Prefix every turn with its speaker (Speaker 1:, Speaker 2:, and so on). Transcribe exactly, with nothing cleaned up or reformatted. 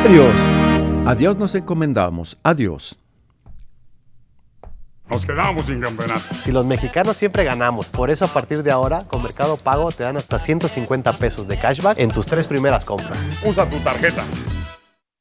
Speaker 1: Adiós. A Dios nos encomendamos. Adiós.
Speaker 2: Nos quedamos sin campeonato.
Speaker 3: Si los mexicanos siempre ganamos, por eso a partir de ahora con Mercado Pago te dan hasta ciento cincuenta pesos de cashback en tus tres primeras compras.
Speaker 2: Usa tu tarjeta.